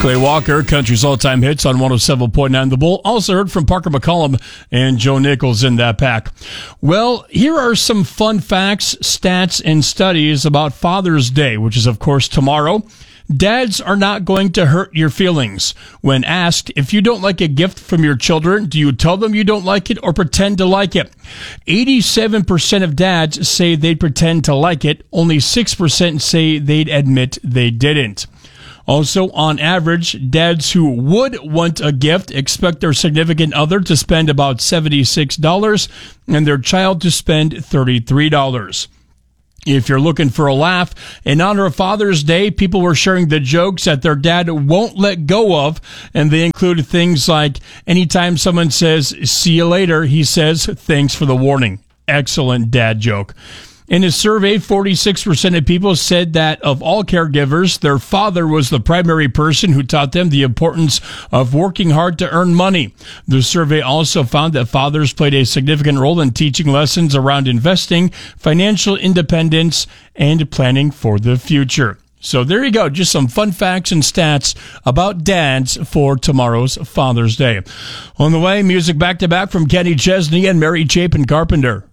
Clay Walker, Country's all-time hits on 107.9 The Bull. Also heard from Parker McCollum and Joe Nichols in that pack. Well, here are some fun facts, stats, and studies about Father's Day, which is, of course, tomorrow. Dads are not going to hurt your feelings. When asked if you don't like a gift from your children, do you tell them you don't like it or pretend to like it? 87% of dads say they'd pretend to like it. Only 6% say they'd admit they didn't. Also, on average, dads who would want a gift expect their significant other to spend about $76 and their child to spend $33. If you're looking for a laugh, in honor of Father's Day, people were sharing the jokes that their dad won't let go of, and they include things like, anytime someone says, "see you later," he says, "thanks for the warning." Excellent dad joke. In a survey, 46% of people said that of all caregivers, their father was the primary person who taught them the importance of working hard to earn money. The survey also found that fathers played a significant role in teaching lessons around investing, financial independence, and planning for the future. So there you go, just some fun facts and stats about dads for tomorrow's Father's Day. On the way, music back-to-back from Kenny Chesney and Mary Chapin Carpenter.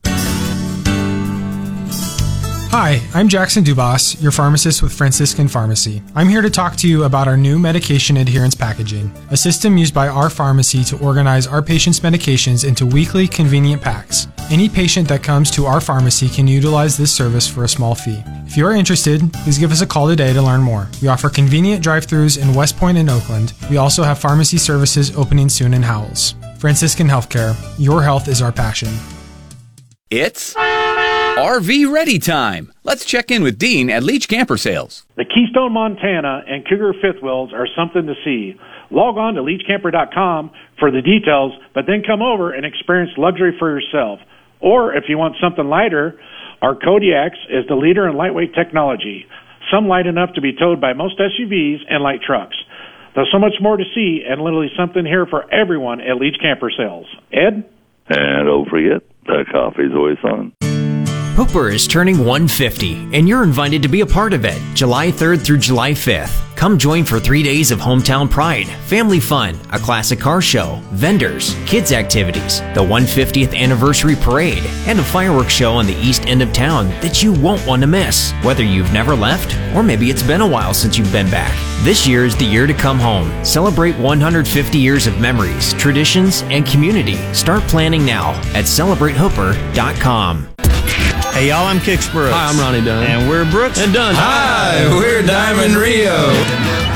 Hi, I'm Jackson Dubas, your pharmacist with Franciscan Pharmacy. I'm here to talk to you about our new medication adherence packaging, a system used by our pharmacy to organize our patients' medications into weekly, convenient packs. Any patient that comes to our pharmacy can utilize this service for a small fee. If you are interested, please give us a call today to learn more. We offer convenient drive-thrus in West Point and Oakland. We also have pharmacy services opening soon in Howells. Franciscan Healthcare, your health is our passion. It's RV Ready time. Let's check in with Dean at Leach Camper Sales. The Keystone Montana and Cougar fifth wheels are something to see. Log on to leachcamper.com for the details, but then come over and experience luxury for yourself. Or if you want something lighter, our Kodiaks is the leader in lightweight technology. Some light enough to be towed by most SUVs and light trucks. There's so much more to see and literally something here for everyone at Leach Camper Sales. Ed? And don't forget, that coffee's always on. Hooper is turning 150, and you're invited to be a part of it, July 3rd through July 5th. Come join for 3 days of hometown pride, family fun, a classic car show, vendors, kids activities, the 150th anniversary parade, and a fireworks show on the east end of town that you won't want to miss, whether you've never left or maybe it's been a while since you've been back. This year is the year to come home. Celebrate 150 years of memories, traditions, and community. Start planning now at CelebrateHooper.com. Hey y'all, I'm Kix Brooks. Hi, I'm Ronnie Dunn. And we're Brooks and Dunn. Hi, we're Diamond Ring